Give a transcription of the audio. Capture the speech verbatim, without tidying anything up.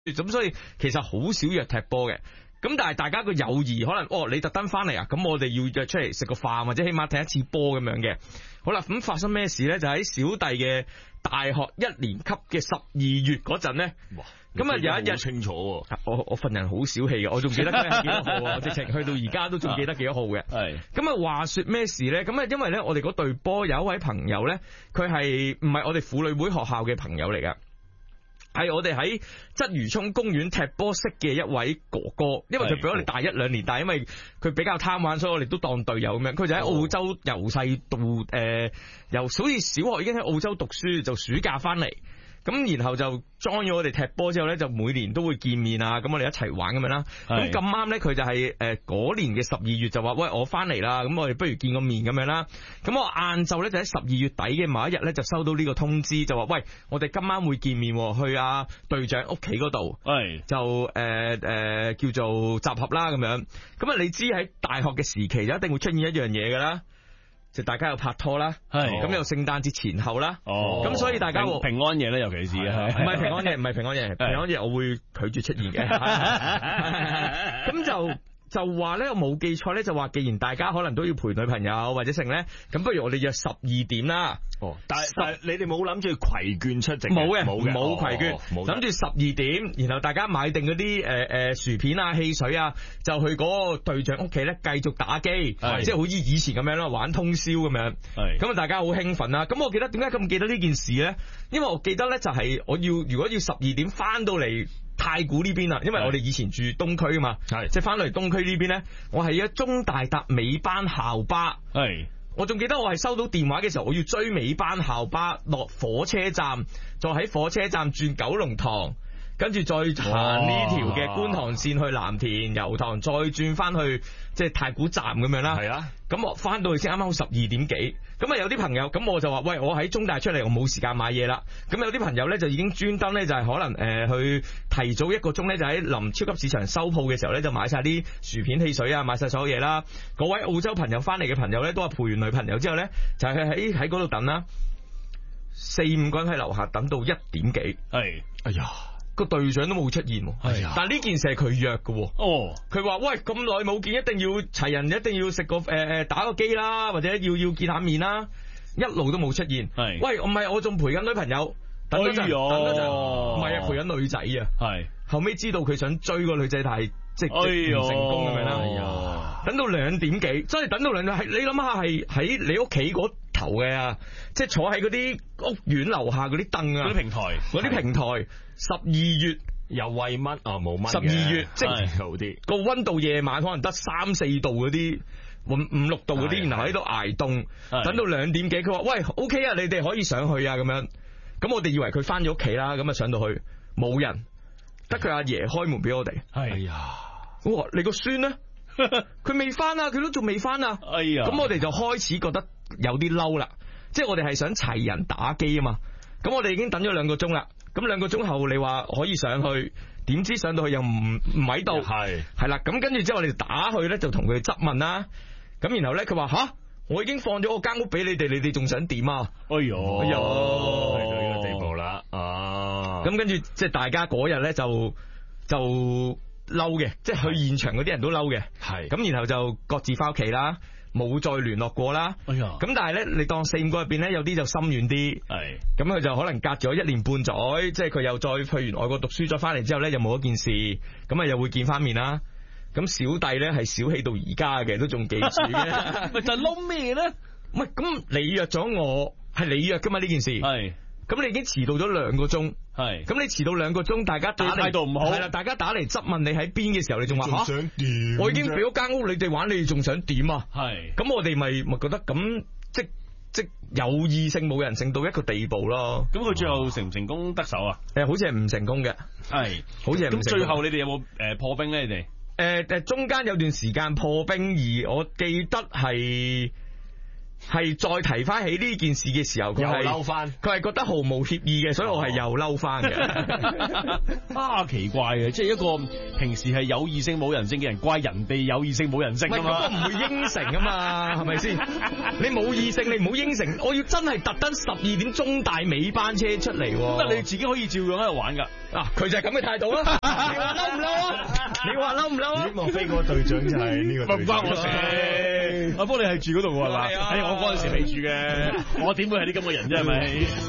咁所以其實好少約踢波嘅。咁但係大家個友誼可能哦，你特登翻嚟啊，咁我哋要約出嚟食個飯或者起碼踢一次波咁樣嘅。好啦，咁發生咩事咧？就喺小弟嘅大學一年級嘅十二月嗰陣咧，咁啊有一日清楚， 我我份人好小氣嘅，我仲記得佢係幾多號啊，直情去到而家都仲記得幾多號嘅。係咁啊，話說咩事咧？咁啊，因為咧我哋嗰隊波有一位朋友咧，佢係唔係我哋婦女會學校嘅朋友嚟噶。係我哋喺鰂魚涌公園踢波識嘅一位哥哥，因為佢比我哋大一兩年，但係因為佢比較貪玩，所以我哋都當隊友咁樣。佢就喺澳洲由細到誒，由好似小學已經喺澳洲讀書，就暑假翻嚟。咁然後就 join 咗我哋踢波之後咧，就每年都會見面啊，咁我哋一齊玩咁樣啦。咁咁啱咧，佢就係誒嗰年嘅十二月就話喂，我翻嚟啦，咁我哋不如見個面咁樣啦。咁我晏晝咧就喺十二月底嘅某一日咧就收到呢個通知，就話喂，我哋今晚會見面，去阿隊長屋企嗰度，就誒誒、呃呃、叫做集合啦咁樣。咁啊，你知喺大學嘅時期就一定會出現一樣嘢噶啦。就大家有拍拖啦，咁有聖誕節前後啦，咁、哦、所以大家平，平安夜咧，尤其是嘅， 唔係平安夜，唔係平安夜，平安夜我會拒絕出現嘅，咁就。就話咧，我冇記錯咧，就話既然大家可能都要陪女朋友或者剩咧，咁不如我哋約十二點啦。 哦，但係但係你哋冇諗住攜眷出席？冇嘅，冇嘅，冇攜眷，諗住十二點，然後大家買定嗰啲誒誒薯片啊、汽水啊，就去嗰個隊長屋企咧繼續打機，即係好似以前咁樣咯，玩通宵咁樣。係咁啊，大家好興奮啦。咁我記得點解咁記得呢件事咧？因為我記得咧就係我要如果要十二點翻到嚟太古呢邊啦，因為我哋以前住東區啊嘛，係即係翻嚟東區呢邊咧，我係一中大搭尾班校巴，係我仲記得我係收到電話嘅時候，我要追尾班校巴落火車站，再喺火車站轉九龍塘，跟住再行呢條嘅觀塘線去藍田油塘，再轉翻去即係太古站咁樣啦。係啊，咁我翻到去先啱啱好十二點幾，咁啊有啲朋友咁我就話喂，我喺中大出嚟，我冇時間買嘢啦。咁有啲朋友咧就已經專登咧就係可能誒、呃、去提早一個鐘咧就喺臨超級市場收鋪嘅時候咧就買晒啲薯片汽水啊，買晒所有嘢啦。嗰位澳洲朋友翻嚟嘅朋友咧都係陪完女朋友之後咧就係喺喺嗰度等啦，四五個人喺樓下等到一點幾。係，哎呀。個隊長都冇出現，係啊！但係呢件事係佢約嘅，哦，佢話喂，咁耐冇見，一定要齊人，一定要食個誒誒打個機啦，或者要要見下面啦，一路都冇出現。係，喂，唔係我仲陪緊女朋友，等多陣，等多陣，唔係啊，陪緊女仔啊，係，後尾知道佢想追個女仔，但係即係唔成功咁樣啦。係啊，等到兩點幾，真係等到兩點，係你諗下係喺你屋企嗰頭嘅啊，即係坐喺嗰啲屋苑樓下嗰啲凳啊，嗰啲平台，嗰啲平台。十二月又為乜啊？冇乜。十二月即係好啲，個溫度夜晚可能得三四度嗰啲，五五六度嗰啲，然後喺度捱凍，等到兩點幾，佢話喂 ，OK 啊，你哋可以上去啊，咁樣。咁我哋以為佢翻咗屋企啦，咁啊上到去冇人，得佢阿爺開門俾我哋。係呀，我話你個孫咧，佢未翻啊，佢都仲未翻啊。哎呀，咁我哋就開始覺得有啲嬲啦，即係我哋係想齊人打機啊嘛。咁我哋已經等咗兩個鐘啦。咁兩個鐘後你話可以上去，點知上到去又唔唔喺度，係係啦，咁跟住之後我哋就打去咧，就同佢質問啦。咁然後咧佢話吓，我已經放咗個間屋俾你哋，你哋仲想點啊？哎喲，哎喲，去到呢個地步啦，啊！咁跟住即係大家嗰日咧就就嬲嘅，即係去現場嗰啲人都嬲嘅，係咁然後就各自翻屋企啦。冇再聯絡過啦，哎呀！咁但係咧，你當四五個入邊咧，有啲就心軟啲，係咁佢就可能隔咗一年半載，即係佢又再去完外國讀書，再翻嚟之後咧，又冇一件事，咁啊又會見翻面啦。咁小弟咧係小氣到而家嘅，都仲記住嘅。咪就係撈咩咧？唔係咁，你約咗我，係你約噶嘛呢件事？係。咁你已經遲到咗兩個鐘，係咁你遲到兩個鐘，大家打嚟態度唔好，係啦，大家打嚟質問你喺邊嘅時候，你仲話吓，想點？我已經俾咗間屋你哋玩，你哋仲想點啊？係咁我哋咪咪覺得咁即即有異性冇人性到一個地步咯。咁佢最後成唔成功得手啊？誒，好似係唔成功嘅，係，好似係唔成功。咁最後你哋有冇誒破冰咧？你哋誒誒中間有段時間破冰，而我記得係係再提翻起呢件事嘅時候，佢係嬲翻， 佢係覺得毫無歉意嘅，所以我係又嬲翻嘅。 啊，奇怪嘅，即係一個平時係有異性冇人性嘅人，怪人哋有異性冇人性啊嘛， 唔會應承啊嘛，係咪先？你冇異性，你唔好應承，我要真係特登十二點中大尾班車出嚟， 咁你自己可以照樣喺度玩噶。 啊，佢就係咁嘅態度啦。你話嬲唔嬲啊？你話嬲唔嬲啊？ 莫非嗰個隊長就係呢個隊長？ 唔關我事，阿波你係住嗰度㗎嘛？係我嗰陣時未住嘅，我點會係啲咁嘅人啫？係咪？